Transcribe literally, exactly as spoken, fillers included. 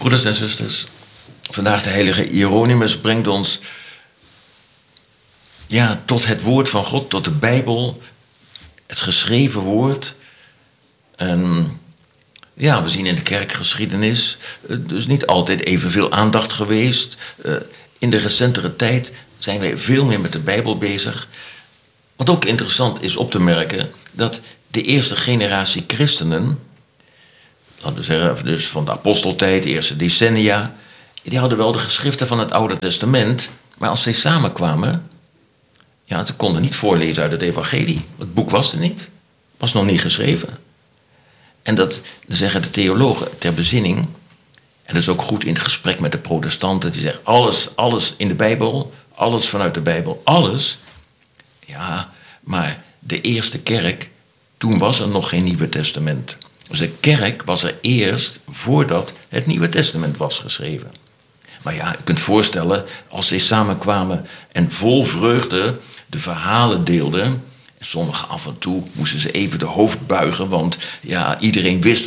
Broeders en zusters, vandaag de heilige Hieronymus brengt ons ja, tot het woord van God, tot de Bijbel, het geschreven woord. En ja, we zien in de kerkgeschiedenis dus niet altijd evenveel aandacht geweest. In de recentere tijd zijn wij veel meer met de Bijbel bezig. Wat ook interessant is op te merken, dat de eerste generatie christenen, laten we zeggen, dus van de aposteltijd, de eerste decennia, die hadden wel de geschriften van het Oude Testament, maar als zij samenkwamen, ja, ze konden niet voorlezen uit het evangelie. Het boek was er niet, was nog niet geschreven. En dat zeggen de theologen ter bezinning, en dat is ook goed in het gesprek met de protestanten, die zeggen alles, alles in de Bijbel, alles vanuit de Bijbel, alles. Ja, maar de eerste kerk, toen was er nog geen Nieuwe Testament. Dus de kerk was er eerst voordat het Nieuwe Testament was geschreven. Maar ja, je kunt voorstellen, als zij samenkwamen en vol vreugde de verhalen deelden, en sommigen af en toe moesten ze even de hoofd buigen, want ja, iedereen wist